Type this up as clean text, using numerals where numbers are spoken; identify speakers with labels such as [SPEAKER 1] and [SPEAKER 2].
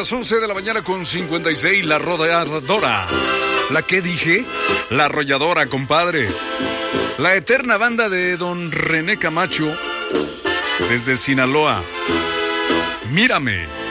[SPEAKER 1] las 11 de la mañana con 56, La Arrolladora. ¿La qué dije? La Arrolladora, compadre. La eterna banda de don René Camacho, desde Sinaloa. Mírame.